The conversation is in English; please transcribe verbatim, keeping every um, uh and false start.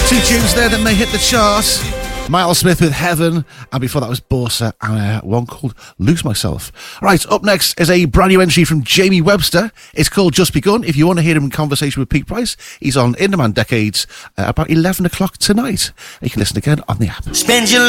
Two tunes there, then they hit the charts. Miles Smith with Heaven, and before that was Borsa and uh, one called Lose Myself. Right, up next is a brand new entry from Jamie Webster. It's called Just Begun. If you want to hear him in conversation with Pete Price, he's on In Demand Decades uh, about eleven o'clock tonight. You can listen again on the app. Spend your